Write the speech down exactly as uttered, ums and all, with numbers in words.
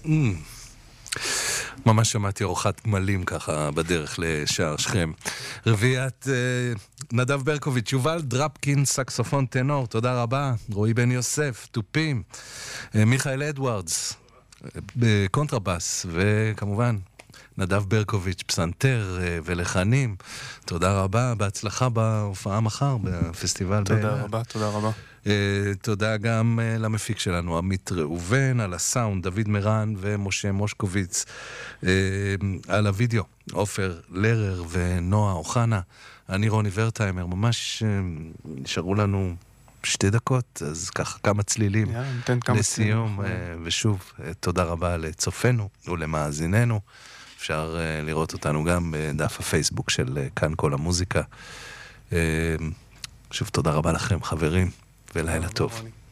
ממש שמעתי ארוחת גמלים ככה בדרך לשער שכם. רביעיית נדב ברקוביץ', יובל דרפקין, סקסופון טנור, תודה רבה. רועי בן יוסף, טופים. מיכאל אדוארדס, בקונטרבאס, וכמובן נדב ברקוביץ', פסנתר ולחנים. תודה רבה, בהצלחה בהופעה מחר בפסטיבל. תודה רבה, תודה רבה. תודה גם למפיק שלנו, עמית ראובן, על הסאונד, דוד מרן ומשה מושקוביץ, על הוידאו, עופר לרר ונועה אוחנה. אני רוני ורטהיימר, ממש נשארו לנו שתי דקות, אז ככה כמה צלילים לסיום, ושוב, תודה רבה לצופנו ולמאזיננו. אפשר לראות אותנו גם בדף הפייסבוק של כאן כל המוזיקה. שוב, תודה רבה לכם, חברים, ולילה טוב.